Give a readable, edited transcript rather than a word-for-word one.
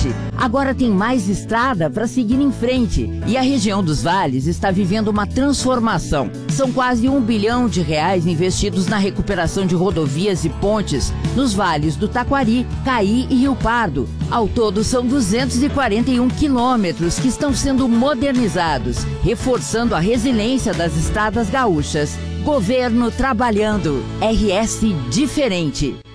Diferente. Agora tem mais estrada para seguir em frente. E a região dos vales está vivendo uma transformação. São quase R$ 1 bilhão investidos na recuperação de rodovias e pontes nos vales do Taquari, Caí e Rio Pardo. Ao todo, são 241 quilômetros que estão sendo modernizados, reforçando a resiliência das estradas gaúchas. Governo trabalhando. RS Diferente.